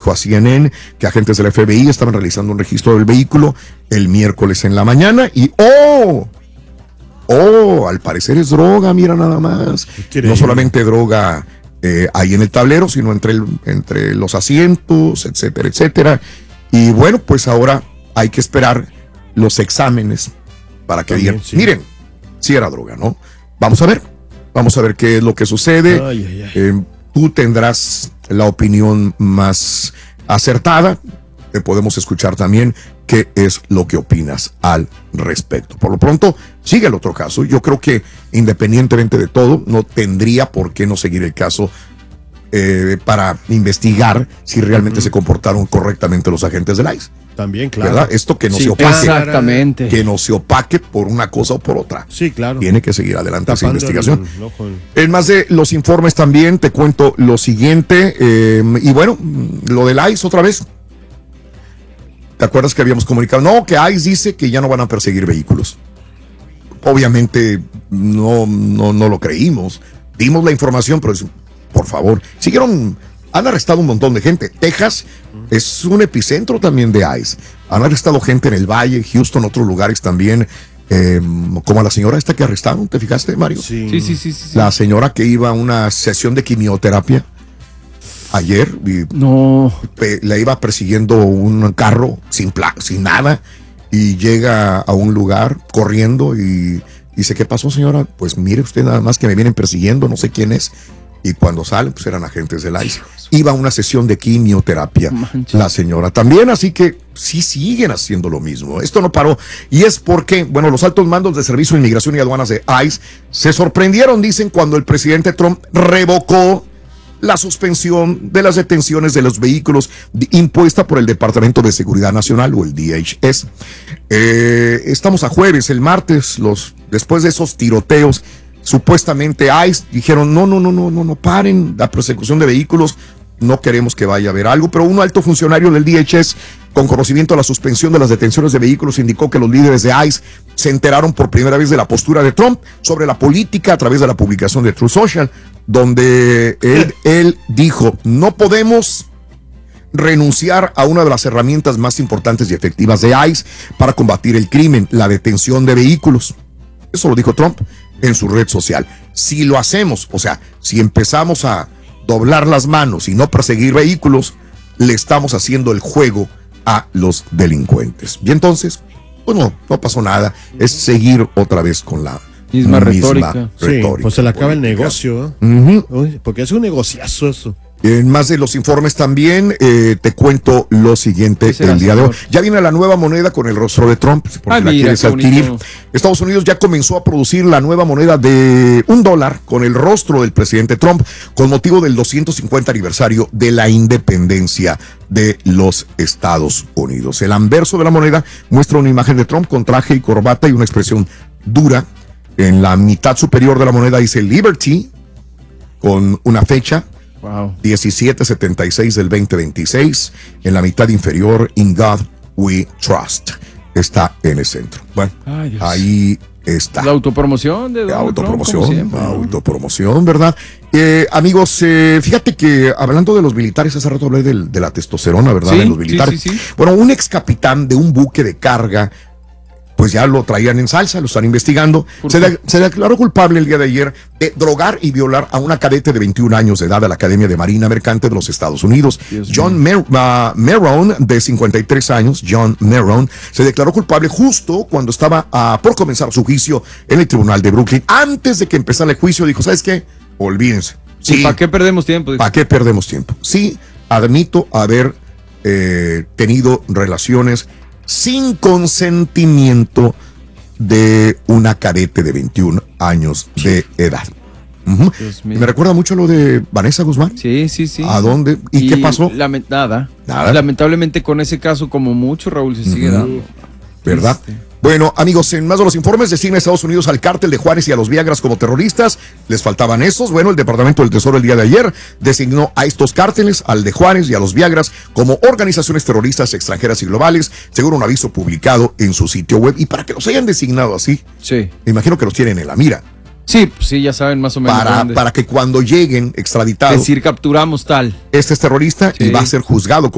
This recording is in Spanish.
dijo a CNN que agentes del FBI estaban realizando un registro del vehículo el miércoles en la mañana y al parecer es droga, mira nada más. No solamente droga ahí en el tablero, sino entre los asientos, etcétera, etcétera. Y bueno, pues ahora hay que esperar los exámenes para que digan, miren, sí era droga, ¿no? Vamos a ver qué es lo que sucede. Tú tendrás la opinión más acertada. Podemos escuchar también qué es lo que opinas al respecto. Por lo pronto, sigue el otro caso. Yo creo que independientemente de todo, no tendría por qué no seguir el caso para investigar si realmente se comportaron correctamente los agentes del ICE. También, claro. ¿Verdad? Esto que no se opaque. Exactamente. Que no se opaque por una cosa o por otra. Sí, claro. Tiene que seguir adelante esa investigación. Ojo. En más de los informes también te cuento lo siguiente. Y bueno, lo del ICE otra vez. ¿Te acuerdas que habíamos comunicado? No, que ICE dice que ya no van a perseguir vehículos. Obviamente no lo creímos. Dimos la información, pero por favor, han arrestado un montón de gente. Texas es un epicentro también de ICE. Han arrestado gente en el Valle, Houston, otros lugares también, como a la señora esta que arrestaron, ¿te fijaste, Mario? Sí. La señora que iba a una sesión de quimioterapia ayer. La iba persiguiendo un carro sin nada y llega a un lugar corriendo y dice, ¿qué pasó, señora? Pues mire usted, nada más que me vienen persiguiendo, no sé quién es. Y cuando salen, pues eran agentes del ICE. Iba a una sesión de quimioterapia la señora también, así que sí siguen haciendo lo mismo. Esto no paró. Y es porque, bueno, los altos mandos de Servicio de Inmigración y Aduanas de ICE se sorprendieron, dicen, cuando el presidente Trump revocó la suspensión de las detenciones de los vehículos impuesta por el Departamento de Seguridad Nacional o el DHS. Estamos a jueves, el martes, después de esos tiroteos, supuestamente ICE dijeron, no paren la persecución de vehículos, no queremos que vaya a haber algo, pero un alto funcionario del DHS con conocimiento de la suspensión de las detenciones de vehículos indicó que los líderes de ICE se enteraron por primera vez de la postura de Trump sobre la política a través de la publicación de Truth Social, donde él dijo, no podemos renunciar a una de las herramientas más importantes y efectivas de ICE para combatir el crimen, la detención de vehículos. Eso lo dijo Trump en su red social. Si lo hacemos, o sea, si empezamos a doblar las manos y no perseguir vehículos, le estamos haciendo el juego a los delincuentes. Y entonces, pues no pasó nada. Es seguir otra vez con la misma retórica. Sí, pues se le acaba el negocio. Porque es un negociazo eso. En más de los informes también te cuento lo siguiente el día de hoy. Ya viene la nueva moneda con el rostro de Trump, porque la quieres adquirir. Bonito. Estados Unidos ya comenzó a producir la nueva moneda de $1 con el rostro del presidente Trump con motivo del 250 aniversario de la independencia de los Estados Unidos. El anverso de la moneda muestra una imagen de Trump con traje y corbata y una expresión dura. En la mitad superior de la moneda dice Liberty con una fecha. Wow. 1776 del 2026. En la mitad inferior, In God We Trust. Está en el centro. Bueno, ahí está. La autopromoción de Donald Trump, autopromoción, ¿verdad? Amigos, fíjate que hablando de los militares, hace rato hablé de la testosterona, ¿verdad? Sí, de los militares. Sí. Bueno, un ex capitán de un buque de carga, pues ya lo traían en salsa, lo están investigando. Se declaró culpable el día de ayer de drogar y violar a una cadete de 21 años de edad de la Academia de Marina Mercante de los Estados Unidos. John Marrone, de 53 años, John Marrone, se declaró culpable justo cuando estaba por comenzar su juicio en el Tribunal de Brooklyn. Antes de que empezara el juicio, dijo, ¿sabes qué? Olvídense. Sí, ¿para qué perdemos tiempo? ¿Para qué perdemos tiempo? Sí, admito haber tenido relaciones sin consentimiento de una cadete de 21 años de edad. Me recuerda mucho lo de Vanessa Guzmán. Sí. ¿A dónde? ¿Y qué pasó? Nada. Lamentablemente con ese caso, como mucho, Raúl, se sigue dando. ¿Verdad? Bueno, amigos, en más de los informes, designa a Estados Unidos al cártel de Juárez y a los Viagras como terroristas. Les faltaban esos. Bueno, el Departamento del Tesoro el día de ayer designó a estos cárteles, al de Juárez y a los Viagras, como organizaciones terroristas extranjeras y globales, según un aviso publicado en su sitio web. Y para que los hayan designado así, me imagino que los tienen en la mira. Sí, ya saben más o menos. Para que cuando lleguen extraditados, decir, capturamos tal. este es terrorista y va a ser juzgado